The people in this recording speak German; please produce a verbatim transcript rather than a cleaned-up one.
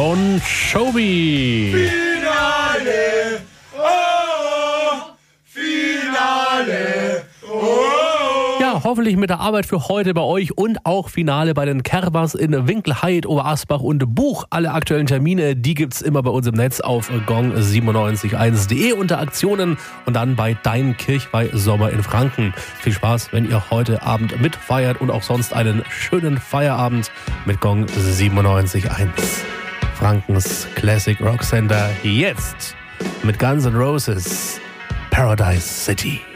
Bon Jovi. Finale, oh, Finale, oh. Ja, hoffentlich mit der Arbeit für heute bei euch und auch Finale bei den Kerbers in Winkelhaid, Oberasbach und Buch. Alle aktuellen Termine, die gibt's immer bei uns im Netz auf gong siebenundneunzig Komma eins punkt de unter Aktionen und dann bei Dein Kirchweih Sommer in Franken. Viel Spaß, wenn ihr heute Abend mitfeiert und auch sonst einen schönen Feierabend mit Gong siebenundneunzig Komma eins. Frankens Classic Rock Center jetzt mit Guns N' Roses, Paradise City.